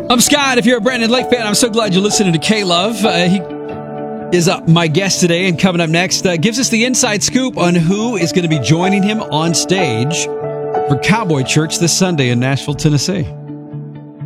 I'm Scott. If you're a Brandon Lake fan, I'm so glad you're listening to K-Love. He is my guest today, and coming up next, gives us the inside scoop on who is going to be joining him on stage for Cowboy Church this Sunday in Nashville, Tennessee.